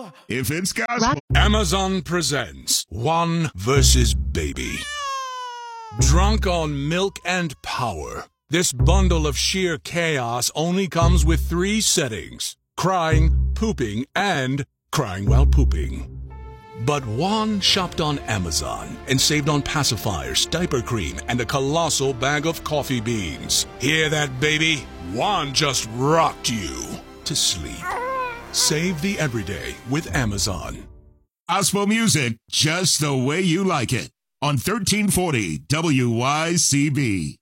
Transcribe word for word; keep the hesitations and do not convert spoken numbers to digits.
If it's gospel. Amazon presents One versus Baby. Drunk on milk and power, this bundle of sheer chaos only comes with three settings: crying, pooping, and crying while pooping. But Juan shopped on Amazon and saved on pacifiers, diaper cream, and a colossal bag of coffee beans. Hear that, baby? Juan just rocked you to sleep. Save the everyday with Amazon. Gospel music just the way you like it on thirteen forty W Y C B.